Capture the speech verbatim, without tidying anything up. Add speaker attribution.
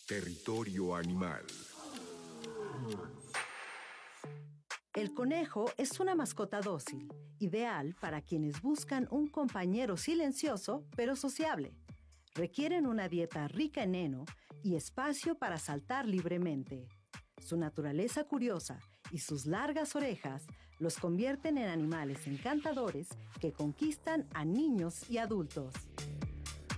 Speaker 1: Territorio Animal.
Speaker 2: El conejo es una mascota dócil, ideal para quienes buscan un compañero silencioso pero sociable. Requieren una dieta rica en heno y espacio para saltar libremente. Su naturaleza curiosa y sus largas orejas los convierten en animales encantadores que conquistan a niños y adultos.